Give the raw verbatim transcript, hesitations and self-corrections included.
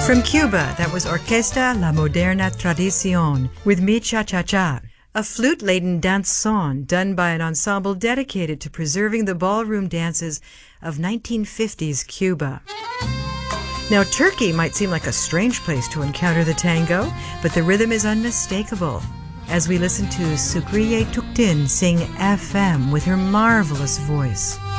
From Cuba, that was Orquesta La Moderna Tradicion with Mi Cha-Cha-Cha, a flute-laden dance song done by an ensemble dedicated to preserving the ballroom dances of nineteen fifties Cuba. Now, Turkey might seem like a strange place to encounter the tango, but the rhythm is unmistakable. As we listen to Sukriye Tuktin sing F M with her marvelous voice.